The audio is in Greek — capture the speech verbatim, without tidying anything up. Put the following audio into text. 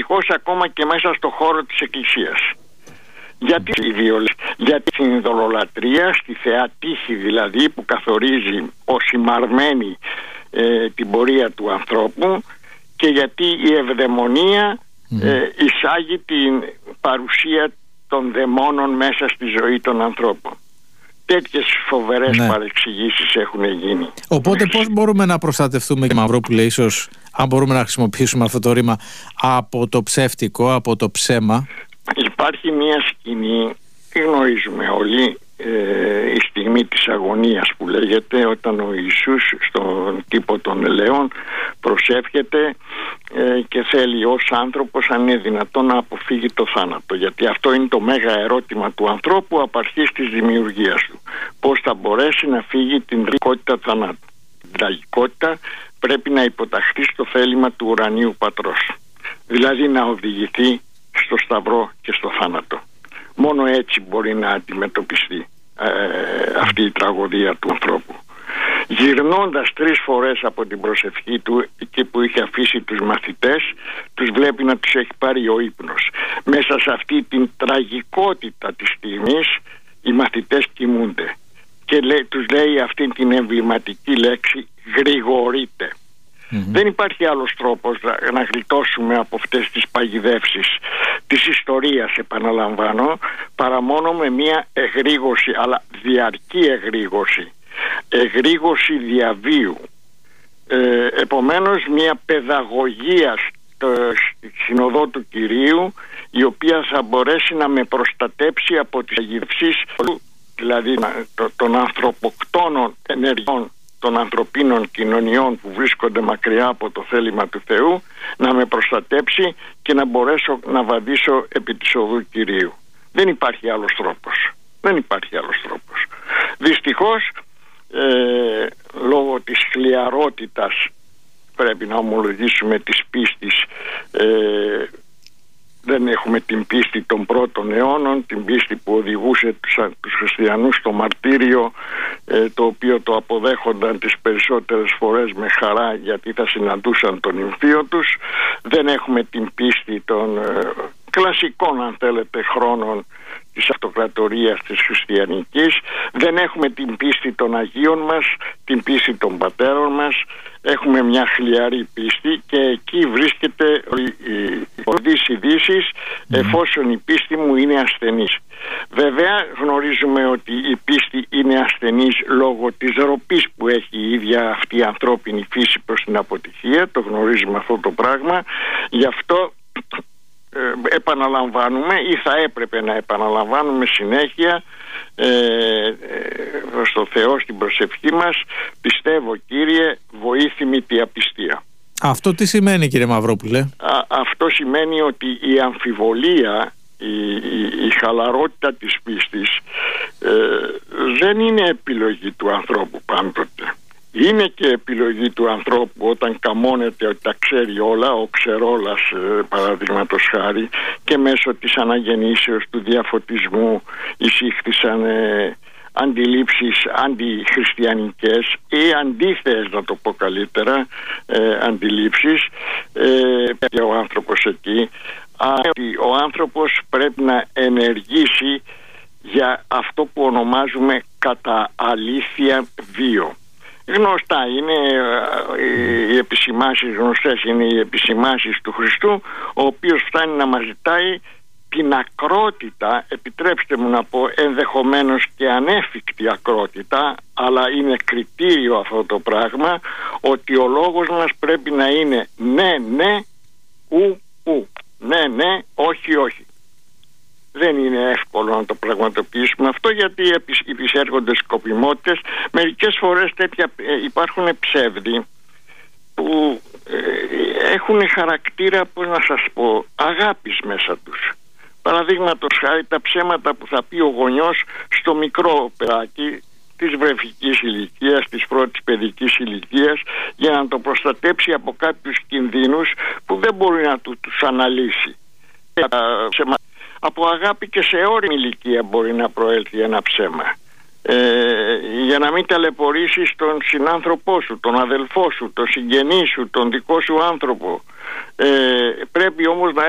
δυστυχώς ακόμα και μέσα στο χώρο της Εκκλησίας. Γιατί η βιολία, γιατί την ειδωλολατρία, στη θεά τύχη δηλαδή που καθορίζει ως ημαρμένη ε, την πορεία του ανθρώπου, και γιατί η ευδαιμονία mm. ε, εισάγει την παρουσία των δαιμόνων μέσα στη ζωή των ανθρώπων. Τέτοιες φοβερές ναι. παρεξηγήσεις έχουν γίνει. Οπότε πώς μπορούμε να προστατευτούμε, κύριε Μαυρόπουλε, ίσως αν μπορούμε να χρησιμοποιήσουμε αυτό το ρήμα, από το ψεύτικο, από το ψέμα? Υπάρχει μια σκηνή, τη γνωρίζουμε όλοι, ε, η στιγμή της αγωνίας που λέγεται, όταν ο Ιησούς στον τύπο των ελαιών προσεύχεται ε, και θέλει ως άνθρωπος, αν είναι δυνατόν, να αποφύγει το θάνατο, γιατί αυτό είναι το μέγα ερώτημα του ανθρώπου απ' αρχής της δημιουργίας του. Πώς θα μπορέσει να φύγει την τραγικότητα θανάτου? Την τραγικότητα πρέπει να υποταχθεί στο θέλημα του ουρανίου πατρός, δηλαδή να οδηγηθεί στο σταυρό και στο θάνατο. Μόνο έτσι μπορεί να αντιμετωπιστεί ε, αυτή η τραγωδία του ανθρώπου. Γυρνώντας τρεις φορές από την προσευχή του, εκεί που είχε αφήσει τους μαθητές, τους βλέπει να τους έχει πάρει ο ύπνος. Μέσα σε αυτή την τραγικότητα της στιγμής οι μαθητές κοιμούνται και λέ, τους λέει αυτή την εμβληματική λέξη, γρηγορείτε. Mm-hmm. Δεν υπάρχει άλλος τρόπος να, να γλιτώσουμε από αυτές τις παγιδεύσεις της ιστορίας, επαναλαμβάνω, παρά μόνο με μια εγρήγορση, αλλά διαρκή εγρήγορση, εγρήγορση διαβίου. Ε, επομένως μια παιδαγωγία στο, στη συνοδό του Κυρίου, η οποία θα μπορέσει να με προστατέψει από τις παγιδεύσεις, δηλαδή το, των ανθρωποκτόνων ενεργειών των ανθρωπίνων κοινωνιών που βρίσκονται μακριά από το θέλημα του Θεού, να με προστατέψει και να μπορέσω να βαδίσω επί της οδού Κυρίου. Δεν υπάρχει άλλος τρόπος. Δεν υπάρχει άλλος τρόπος. Δυστυχώς, ε, λόγω της χλιαρότητας, πρέπει να ομολογήσουμε, της πίστης, ε, δεν έχουμε την πίστη των πρώτων αιώνων, την πίστη που οδηγούσε τους, τους χριστιανούς στο μαρτύριο, ε, το οποίο το αποδέχονταν τις περισσότερες φορές με χαρά, γιατί θα συναντούσαν τον νυμφίο τους. Δεν έχουμε την πίστη των ε, κλασικών, αν θέλετε, χρόνων της αυτοκρατορίας της χριστιανικής. Δεν έχουμε την πίστη των Αγίων μας, την πίστη των πατέρων μας. Έχουμε μια χλιαρή πίστη και εκεί βρίσκεται η πορδής ειδήσεις, εφόσον η πίστη μου είναι ασθενής. Βέβαια γνωρίζουμε ότι η πίστη είναι ασθενής λόγω της ροπής που έχει η ίδια αυτή η ανθρώπινη φύση προς την αποτυχία. Το γνωρίζουμε αυτό το πράγμα. Γι' αυτό ε, επαναλαμβάνουμε, ή θα έπρεπε να επαναλαμβάνουμε συνέχεια ε, ε, στο Θεό στην προσευχή μας, πιστεύω Κύριε, βοήθημη τη απιστία. Αυτό τι σημαίνει, κύριε Μαυρόπουλε? Α, αυτό σημαίνει ότι η αμφιβολία, η, η, η χαλαρότητα της πίστης ε, δεν είναι επιλογή του ανθρώπου πάντοτε. Είναι και επιλογή του ανθρώπου όταν καμώνεται ότι τα ξέρει όλα, ο ξερόλας παραδείγματος χάρη, και μέσω της αναγεννήσεως του διαφωτισμού εισήχθησαν ε, αντιλήψεις αντιχριστιανικές ή αντίθεες, να το πω καλύτερα, ε, αντιλήψεις ε, και ο άνθρωπος εκεί. Αλλά ο άνθρωπος πρέπει να ενεργήσει για αυτό που ονομάζουμε κατά αλήθεια βίο. Γνωστά είναι οι επισημάνσεις, γνωστές είναι οι επισημάνσεις του Χριστού, ο οποίος φτάνει να μας ζητάει την ακρότητα, επιτρέψτε μου να πω ενδεχομένως και ανέφικτη ακρότητα, αλλά είναι κριτήριο αυτό το πράγμα, ότι ο λόγος μας πρέπει να είναι ναι, ναι, ου, ου, ναι, ναι, όχι, όχι. Δεν είναι εύκολο να το πραγματοποιήσουμε αυτό, γιατί επισέρχονται σκοπιμότητες. Μερικές φορές τέτοια υπάρχουν ψεύδι που ε, έχουν χαρακτήρα, πώς να σας πω, αγάπης μέσα τους. Παραδείγματος χάρη τα ψέματα που θα πει ο γονιός στο μικρό παιδάκι της βρεφικής ηλικίας, της πρώτης παιδικής ηλικίας, για να το προστατέψει από κάποιους κινδύνους που δεν μπορεί να του, τους αναλύσει. Από αγάπη και σε όριμη ηλικία μπορεί να προέλθει ένα ψέμα, ε, για να μην ταλαιπωρήσεις τον συνάνθρωπό σου, τον αδελφό σου, τον συγγενή σου, τον δικό σου άνθρωπο. Ε, πρέπει όμως να